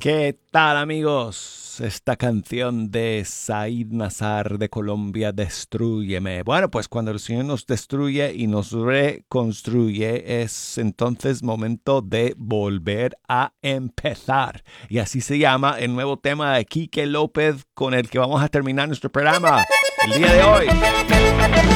¿Qué tal, amigos? Esta canción de Said Nazar de Colombia, Destrúyeme. Bueno, pues cuando el Señor nos destruye y nos reconstruye, es entonces momento de volver a empezar. Y así se llama el nuevo tema de Quique López con el que vamos a terminar nuestro programa el día de hoy.